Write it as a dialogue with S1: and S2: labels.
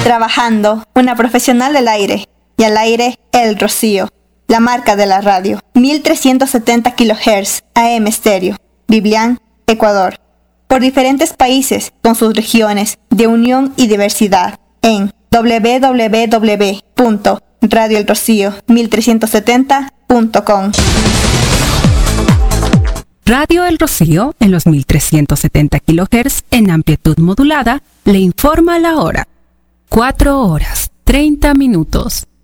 S1: Trabajando, una profesional del aire. Y al aire, El Rocío, la marca de la radio. 1370 kHz, AM estéreo. Biblián, Ecuador. Por diferentes países, con sus regiones de unión y diversidad. En www.radioelrocío1370.com.
S2: Radio El Rocío, en los 1370 kHz en amplitud modulada, le informa la hora. 4 horas, 30 minutos.